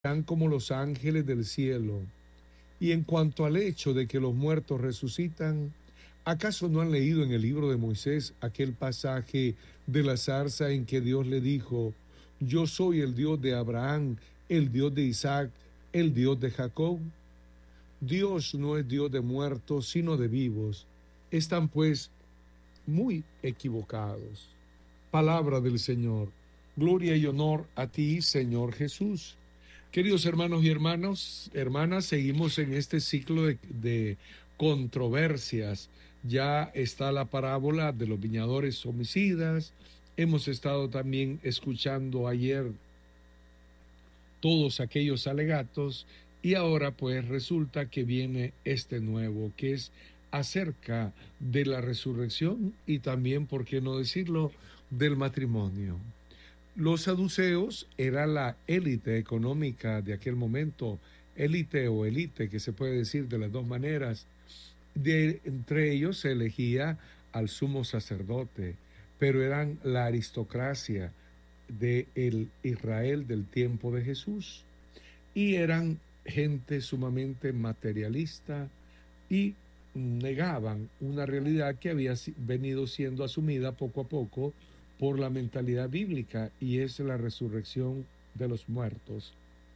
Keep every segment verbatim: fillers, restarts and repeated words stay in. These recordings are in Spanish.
serán como los ángeles del cielo. Y en cuanto al hecho de que los muertos resucitan, ¿acaso no han leído en el libro de Moisés aquel pasaje de la zarza en que Dios le dijo: yo soy el Dios de Abraham, el Dios de Isaac, el Dios de Jacob? Dios no es Dios de muertos, sino de vivos. Están pues muy equivocados. Palabra del Señor. Gloria y honor a ti, Señor Jesús. Queridos hermanos y hermanos, hermanas, seguimos en este ciclo de, de controversias. Ya está la parábola de los viñadores homicidas. Hemos estado también escuchando ayer todos aquellos alegatos y ahora pues resulta que viene este nuevo, que es acerca de la resurrección y también, por qué no decirlo, del matrimonio. Los saduceos era la élite económica de aquel momento, élite o élite, que se puede decir de las dos maneras. De, entre ellos se elegía al sumo sacerdote, pero eran la aristocracia de el Israel del tiempo de Jesús y eran gente sumamente materialista y negaban una realidad que había venido siendo asumida poco a poco por la mentalidad bíblica, y es la resurrección de los muertos.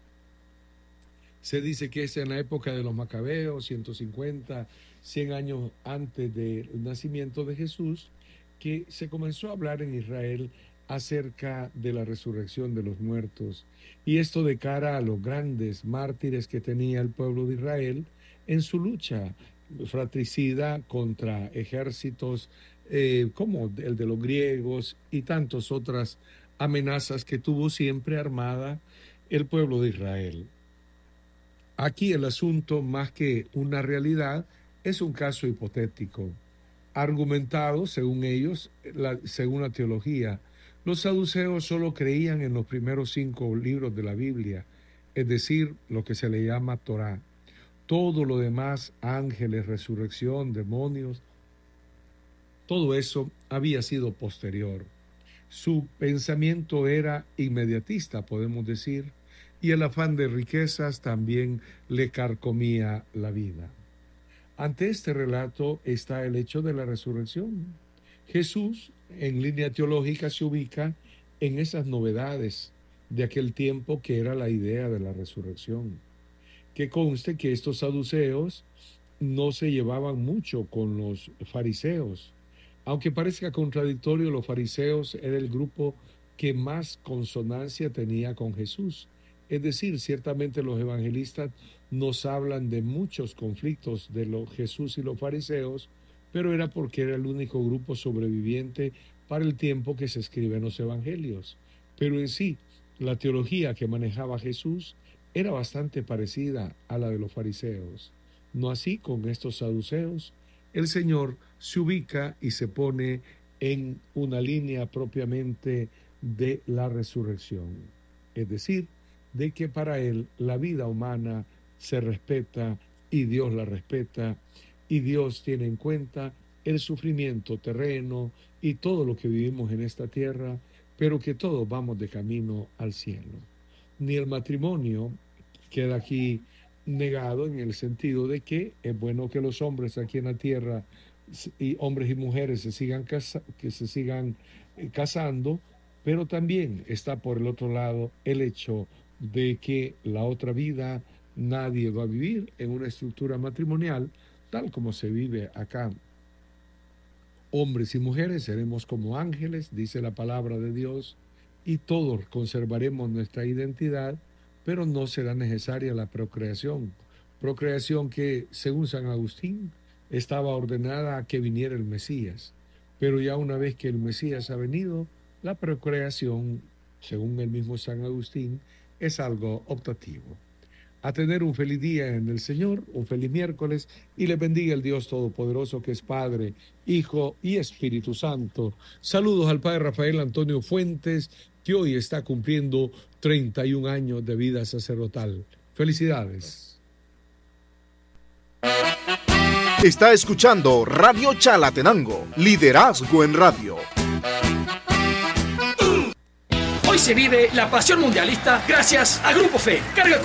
Se dice que es en la época de los Macabeos, ciento cincuenta, cien años antes del nacimiento de Jesús, que se comenzó a hablar en Israel acerca de la resurrección de los muertos. Y esto de cara a los grandes mártires que tenía el pueblo de Israel en su lucha fratricida contra ejércitos Eh, como el de los griegos y tantas otras amenazas que tuvo siempre armada el pueblo de Israel. Aquí el asunto, más que una realidad, es un caso hipotético, argumentado, según ellos, la, según la teología. Los saduceos solo creían en los primeros cinco libros de la Biblia, es decir, lo que se le llama Torá. Todo lo demás, ángeles, resurrección, demonios, todo eso había sido posterior. Su pensamiento era inmediatista, podemos decir, y el afán de riquezas también le carcomía la vida. Ante este relato está el hecho de la resurrección. Jesús, en línea teológica, se ubica en esas novedades de aquel tiempo que era la idea de la resurrección. Que conste que estos saduceos no se llevaban mucho con los fariseos. Aunque parezca contradictorio, los fariseos era el grupo que más consonancia tenía con Jesús. Es decir, ciertamente los evangelistas nos hablan de muchos conflictos de los Jesús y los fariseos, pero era porque era el único grupo sobreviviente para el tiempo que se escriben los evangelios. Pero en sí, la teología que manejaba Jesús era bastante parecida a la de los fariseos. No así con estos saduceos. El Señor se ubica y se pone en una línea propiamente de la resurrección. Es decir, de que para Él la vida humana se respeta y Dios la respeta, y Dios tiene en cuenta el sufrimiento terreno y todo lo que vivimos en esta tierra, pero que todos vamos de camino al cielo. Ni el matrimonio queda aquí negado en el sentido de que es bueno que los hombres aquí en la tierra, y hombres y mujeres se sigan casa, que se sigan eh, casando, pero también está por el otro lado el hecho de que la otra vida nadie va a vivir en una estructura matrimonial tal como se vive acá. Hombres y mujeres seremos como ángeles, dice la palabra de Dios, y todos conservaremos nuestra identidad, pero no será necesaria la procreación. Procreación que, según San Agustín, estaba ordenada a que viniera el Mesías. Pero ya una vez que el Mesías ha venido, la procreación, según el mismo San Agustín, es algo optativo. A tener un feliz día en el Señor, un feliz miércoles, y le bendiga el Dios Todopoderoso, que es Padre, Hijo y Espíritu Santo. Saludos al Padre Rafael Antonio Fuentes, que hoy está cumpliendo treinta y un años de vida sacerdotal. Felicidades. Está escuchando Radio Chalatenango, liderazgo en radio. se vive la pasión mundialista gracias a Grupo Fe. Carga